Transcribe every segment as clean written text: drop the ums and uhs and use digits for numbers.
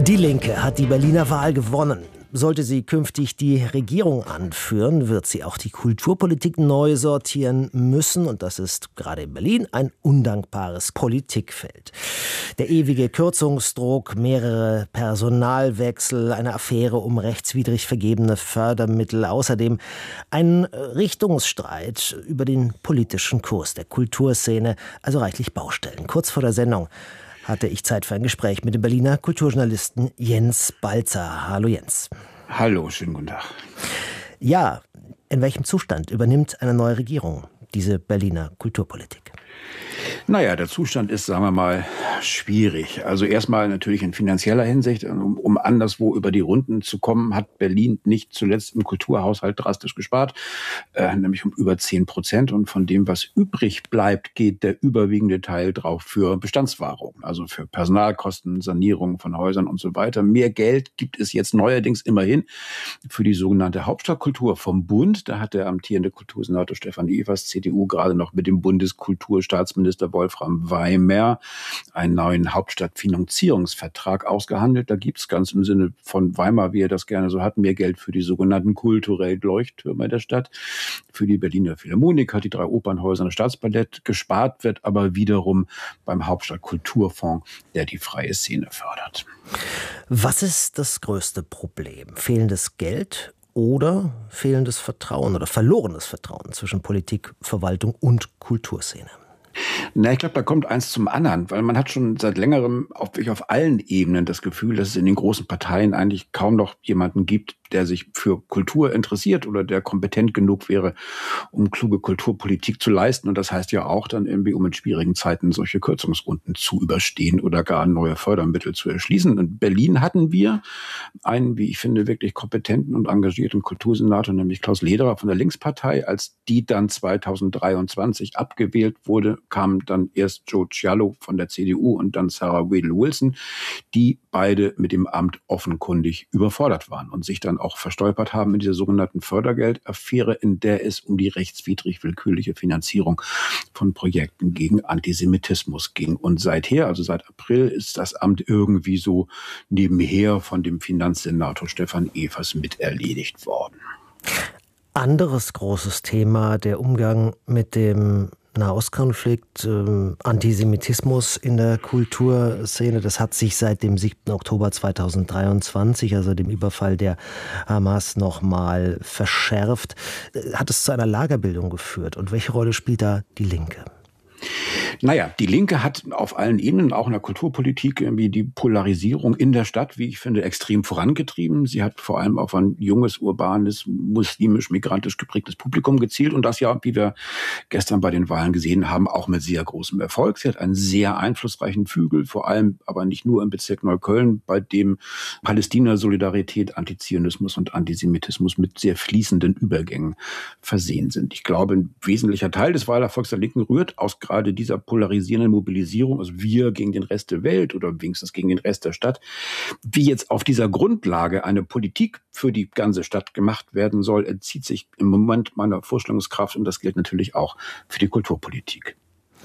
Die Linke hat die Berliner Wahl gewonnen. Sollte sie künftig die Regierung anführen, wird sie auch die Kulturpolitik neu sortieren müssen. Und das ist gerade in Berlin ein undankbares Politikfeld. Der ewige Kürzungsdruck, mehrere Personalwechsel, eine Affäre um rechtswidrig vergebene Fördermittel, außerdem ein Richtungsstreit über den politischen Kurs der Kulturszene, also reichlich Baustellen. Kurz vor der Sendung hatte ich Zeit für ein Gespräch mit dem Berliner Kulturjournalisten Jens Balzer. Hallo Jens. Hallo, schönen guten Tag. Ja, in welchem Zustand übernimmt eine neue Regierung diese Berliner Kulturpolitik? Naja, der Zustand ist, sagen wir mal, schwierig. Also erstmal natürlich in finanzieller Hinsicht. Um anderswo über die Runden zu kommen, hat Berlin nicht zuletzt im Kulturhaushalt drastisch gespart, nämlich um über 10%. Und von dem, was übrig bleibt, geht der überwiegende Teil drauf für Bestandswahrung, also für Personalkosten, Sanierung von Häusern und so weiter. Mehr Geld gibt es jetzt neuerdings immerhin für die sogenannte Hauptstadtkultur vom Bund. Da hat der amtierende Kultursenator Stefan Evers, CDU, gerade noch mit dem Bundeskulturstaatsminister Wolfram Weimer einen neuen Hauptstadtfinanzierungsvertrag ausgehandelt. Da gibt es ganz im Sinne von Weimar, wie er das gerne so hat, mehr Geld für die sogenannten kulturellen Leuchttürme der Stadt, für die Berliner Philharmoniker, die 3 Opernhäuser und das Staatsballett. Gespart wird aber wiederum beim Hauptstadtkulturfonds, der die freie Szene fördert. Was ist das größte Problem? Fehlendes Geld oder fehlendes Vertrauen oder verlorenes Vertrauen zwischen Politik, Verwaltung und Kulturszene? Na, ich glaube, da kommt eins zum anderen, weil man hat schon seit längerem auf allen Ebenen das Gefühl, dass es in den großen Parteien eigentlich kaum noch jemanden gibt, der sich für Kultur interessiert oder der kompetent genug wäre, um kluge Kulturpolitik zu leisten. Und das heißt ja auch dann irgendwie, um in schwierigen Zeiten solche Kürzungsrunden zu überstehen oder gar neue Fördermittel zu erschließen. In Berlin hatten wir einen, wie ich finde, wirklich kompetenten und engagierten Kultursenator, nämlich Klaus Lederer von der Linkspartei. Als die dann 2023 abgewählt wurde, kamen dann erst Joe Cialo von der CDU und dann Sarah Wedel-Wilson, die beide mit dem Amt offenkundig überfordert waren und sich dann auch verstolpert haben in dieser sogenannten Fördergeldaffäre, in der es um die rechtswidrig willkürliche Finanzierung von Projekten gegen Antisemitismus ging. Und seither, also seit April, ist das Amt irgendwie so nebenher von dem Finanzsenator Stefan Evers mit erledigt worden. Anderes großes Thema, der Umgang mit dem Nahostkonflikt, Antisemitismus in der Kulturszene, das hat sich seit dem 7. Oktober 2023, also dem Überfall der Hamas, nochmal verschärft. Hat es zu einer Lagerbildung geführt? Und welche Rolle spielt da die Linke? Naja, die Linke hat auf allen Ebenen, auch in der Kulturpolitik, irgendwie die Polarisierung in der Stadt, wie ich finde, extrem vorangetrieben. Sie hat vor allem auf ein junges, urbanes, muslimisch-migrantisch geprägtes Publikum gezielt und das ja, wie wir gestern bei den Wahlen gesehen haben, auch mit sehr großem Erfolg. Sie hat einen sehr einflussreichen Flügel, vor allem aber nicht nur im Bezirk Neukölln, bei dem Palästina-Solidarität, Antizionismus und Antisemitismus mit sehr fließenden Übergängen versehen sind. Ich glaube, ein wesentlicher Teil des Wahlerfolgs der Linken rührt aus gerade dieser polarisierenden Mobilisierung, also wir gegen den Rest der Welt oder wenigstens gegen den Rest der Stadt. Wie jetzt auf dieser Grundlage eine Politik für die ganze Stadt gemacht werden soll, entzieht sich im Moment meiner Vorstellungskraft und das gilt natürlich auch für die Kulturpolitik.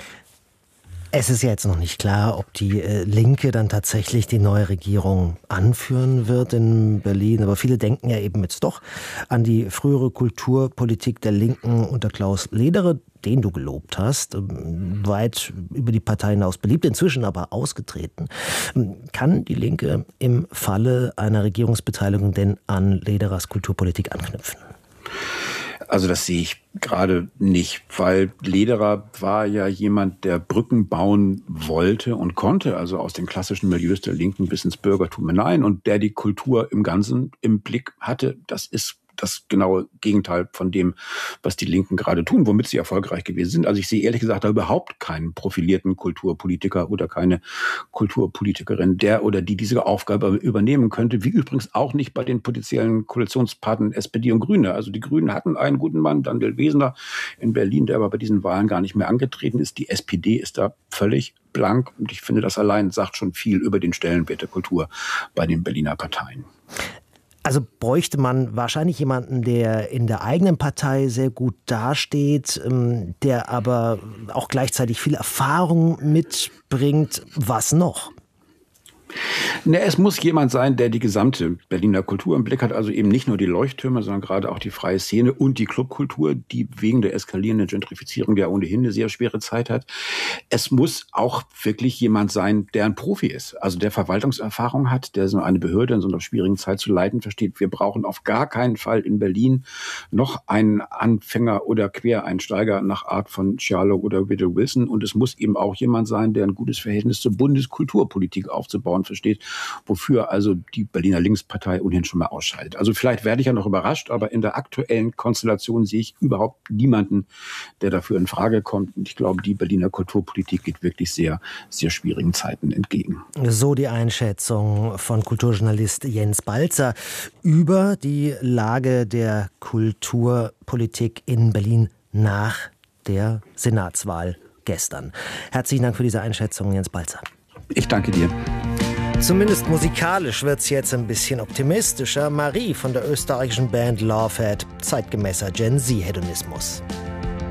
Es ist ja jetzt noch nicht klar, ob die Linke dann tatsächlich die neue Regierung anführen wird in Berlin. Aber viele denken ja eben jetzt doch an die frühere Kulturpolitik der Linken unter Klaus Lederer, den du gelobt hast, weit über die Partei hinaus beliebt, inzwischen aber ausgetreten. Kann die Linke im Falle einer Regierungsbeteiligung denn an Lederers Kulturpolitik anknüpfen? Also das sehe ich gerade nicht, weil Lederer war ja jemand, der Brücken bauen wollte und konnte, also aus den klassischen Milieus der Linken bis ins Bürgertum hinein und der die Kultur im Ganzen im Blick hatte. Das ist das genaue Gegenteil von dem, was die Linken gerade tun, womit sie erfolgreich gewesen sind. Also ich sehe ehrlich gesagt da überhaupt keinen profilierten Kulturpolitiker oder keine Kulturpolitikerin, der oder die diese Aufgabe übernehmen könnte, wie übrigens auch nicht bei den potenziellen Koalitionspartnern SPD und Grüne. Also die Grünen hatten einen guten Mann, Daniel Wesener in Berlin, der aber bei diesen Wahlen gar nicht mehr angetreten ist. Die SPD ist da völlig blank und ich finde, das allein sagt schon viel über den Stellenwert der Kultur bei den Berliner Parteien. Also bräuchte man wahrscheinlich jemanden, der in der eigenen Partei sehr gut dasteht, der aber auch gleichzeitig viel Erfahrung mitbringt. Was noch? Es muss jemand sein, der die gesamte Berliner Kultur im Blick hat, also eben nicht nur die Leuchttürme, sondern gerade auch die freie Szene und die Clubkultur, die wegen der eskalierenden Gentrifizierung ja ohnehin eine sehr schwere Zeit hat. Es muss auch wirklich jemand sein, der ein Profi ist, also der Verwaltungserfahrung hat, der so eine Behörde in so einer schwierigen Zeit zu leiten versteht. Wir brauchen auf gar keinen Fall in Berlin noch einen Anfänger oder Quereinsteiger nach Art von Sherlock oder Woodrow Wilson. Und es muss eben auch jemand sein, der ein gutes Verhältnis zur Bundeskulturpolitik aufzubauen versteht, wofür also die Berliner Linkspartei ohnehin schon mal ausscheidet. Also vielleicht werde ich ja noch überrascht, aber in der aktuellen Konstellation sehe ich überhaupt niemanden, der dafür in Frage kommt. Und ich glaube, die Berliner Kulturpolitik geht wirklich sehr, sehr schwierigen Zeiten entgegen. So die Einschätzung von Kulturjournalist Jens Balzer über die Lage der Kulturpolitik in Berlin nach der Senatswahl gestern. Herzlichen Dank für diese Einschätzung, Jens Balzer. Ich danke dir. Zumindest musikalisch wird's jetzt ein bisschen optimistischer. Marie von der österreichischen Band Lovehead, zeitgemäßer Gen-Z-Hedonismus.